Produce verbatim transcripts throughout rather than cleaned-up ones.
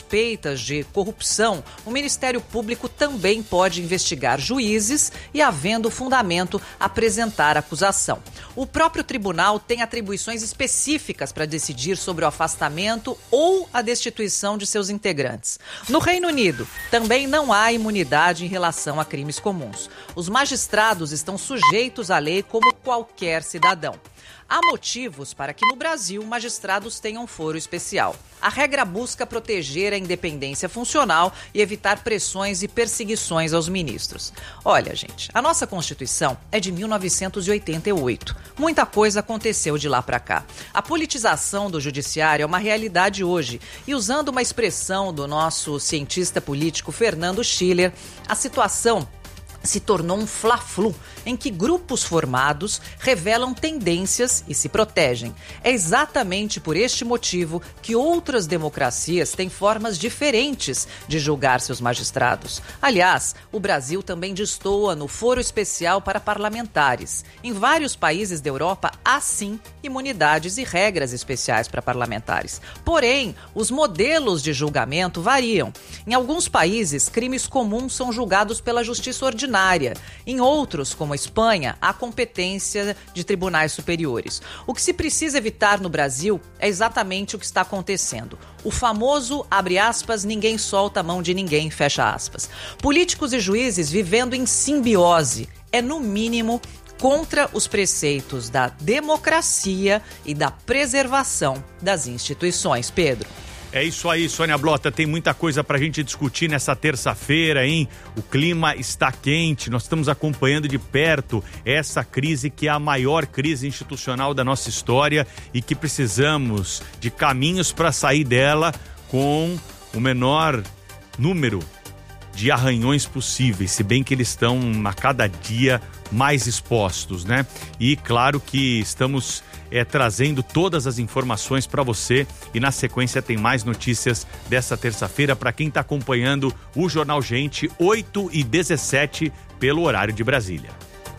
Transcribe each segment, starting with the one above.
suspeitas de corrupção, o Ministério Público também pode investigar juízes e, havendo fundamento, apresentar acusação. O próprio tribunal tem atribuições específicas para decidir sobre o afastamento ou a destituição de seus integrantes. No Reino Unido, também não há imunidade em relação a crimes comuns. Os magistrados estão sujeitos à lei como qualquer cidadão. Há motivos para que no Brasil magistrados tenham foro especial. A regra busca proteger a independência funcional e evitar pressões e perseguições aos ministros. Olha, gente, a nossa Constituição é de mil novecentos e oitenta e oito. Muita coisa aconteceu de lá para cá. A politização do judiciário é uma realidade hoje. E usando uma expressão do nosso cientista político Fernando Schiller, a situação se tornou um fla-flu, em que grupos formados revelam tendências e se protegem. É exatamente por este motivo que outras democracias têm formas diferentes de julgar seus magistrados. Aliás, o Brasil também destoa no foro especial para parlamentares. Em vários países da Europa, há sim imunidades e regras especiais para parlamentares. Porém, os modelos de julgamento variam. Em alguns países, crimes comuns são julgados pela justiça ordinária. Em outros, como a Espanha, há competência de tribunais superiores. O que se precisa evitar no Brasil é exatamente o que está acontecendo. O famoso, abre aspas, ninguém solta a mão de ninguém, fecha aspas. Políticos e juízes vivendo em simbiose é, no mínimo, contra os preceitos da democracia e da preservação das instituições. Pedro. É isso aí, Sônia Blota, tem muita coisa pra gente discutir nessa terça-feira, hein? O clima está quente, nós estamos acompanhando de perto essa crise que é a maior crise institucional da nossa história e que precisamos de caminhos para sair dela com o menor número de arranhões possíveis, se bem que eles estão a cada dia mais expostos, né? E claro que estamos é, trazendo todas as informações para você e na sequência tem mais notícias dessa terça-feira para quem está acompanhando o Jornal Gente, oito e dezessete pelo horário de Brasília.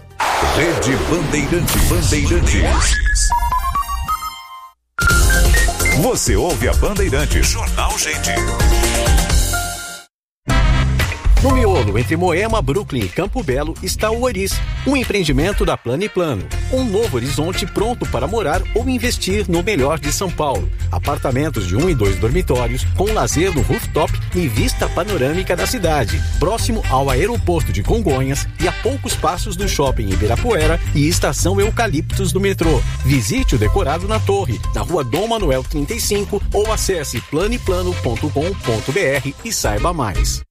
Rede Bandeirantes. Bandeirantes. Você ouve a Bandeirantes. Jornal Gente. No miolo entre Moema, Brooklyn e Campo Belo está o Oris, um empreendimento da Plano e Plano. Um novo horizonte pronto para morar ou investir no melhor de São Paulo. Apartamentos de um e dois dormitórios, com lazer no rooftop e vista panorâmica da cidade. Próximo ao aeroporto de Congonhas e a poucos passos do shopping Ibirapuera e estação Eucaliptos do metrô. Visite o decorado na torre, na rua Dom Manuel trinta e cinco ou acesse plano e plano ponto com ponto br e saiba mais.